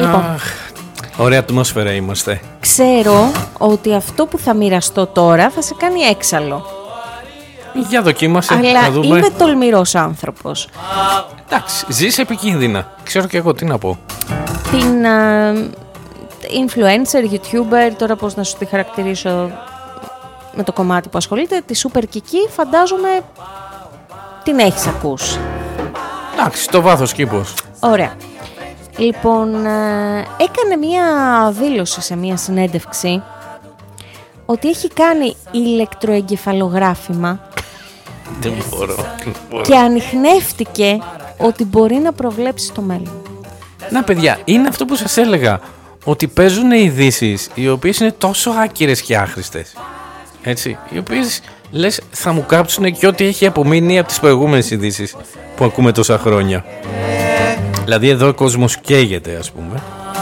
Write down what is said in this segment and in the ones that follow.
Λοιπόν, ωραία ατμόσφαιρα είμαστε. ξέρω ότι αυτό που θα μοιραστώ τώρα θα σε κάνει έξαλλο. Για δοκίμασε, Αλλά να δούμε. είμαι τολμηρός άνθρωπος. Εντάξει, ζεις επικίνδυνα. Ξέρω και εγώ τι να πω. Την influencer, youtuber, τώρα πώς να σου τη χαρακτηρίσω με το κομμάτι που ασχολείται, τη Super Kiki, φαντάζομαι την έχεις ακούσει. Εντάξει, το βάθος κήπος. Ωραία. Λοιπόν, έκανε μία δήλωση σε μία συνέντευξη ότι έχει κάνει ηλεκτροεγκεφαλογράφημα Δεν μπορώ. και ανιχνεύτηκε ότι μπορεί να προβλέψει το μέλλον. Να παιδιά, είναι αυτό που σας έλεγα. Ότι παίζουν ειδήσεις οι οποίες είναι τόσο άκυρες και άχρηστες. Έτσι, οι οποίες λες θα μου κάψουν και ό,τι έχει απομείνει από τις προηγούμενες ειδήσεις που ακούμε τόσα χρόνια. Δηλαδή εδώ ο κόσμος καίγεται, ας πούμε.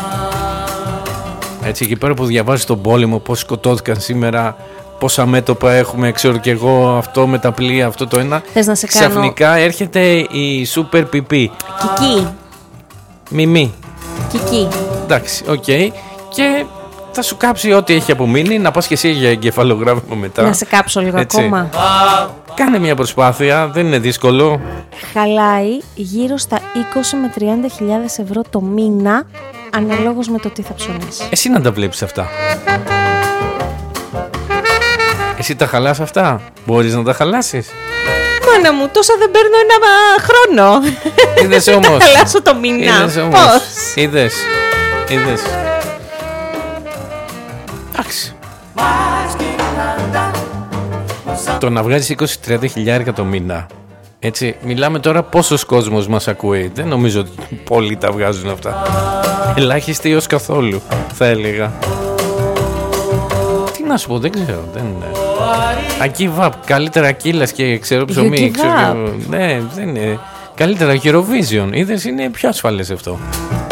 Έτσι, εκεί πέρα που διαβάζεις τον πόλεμο, πώς σκοτώθηκαν σήμερα, πόσα μέτωπα έχουμε, ξέρω και εγώ, αυτό με τα πλοία, αυτό το ένα. Θες να σε κάνω... Ξαφνικά έρχεται η Super PP. Κική. Μιμή. Κική. Εντάξει, οκ. Και θα σου κάψει ό,τι έχει απομείνει, να πας και εσύ για εγκεφαλογράφημα μετά. Να σε κάψω λίγο Έτσι. ακόμα. Κάνε μια προσπάθεια, δεν είναι δύσκολο. Χαλάει γύρω στα 20 με 30.000 ευρώ το μήνα, αναλόγως με το τι θα ψωνίσει. Εσύ να τα βλέπεις αυτά. Εσύ τα χαλάς αυτά. Μπορείς να τα χαλάσεις. Μάνα μου, τόσα δεν παίρνω ένα χρόνο. Είδες όμως. Θα χαλάσω το μήνα. Είδες όμως. Πώς? Είδες. Εντάξει. Το να βγάζεις 20-30 χιλιάρικα το μήνα. Έτσι, μιλάμε τώρα πόσος κόσμος μας ακούει. Δεν νομίζω ότι πολλοί τα βγάζουν αυτά. Ελάχιστοι έως καθόλου, θα έλεγα. Τι να σου πω, δεν ξέρω. I give up. Καλύτερα κύλας και ξέρω ψωμί. Ναι, δεν είναι. Καλύτερα Eurovision. Είδες, είναι πιο ασφαλές αυτό.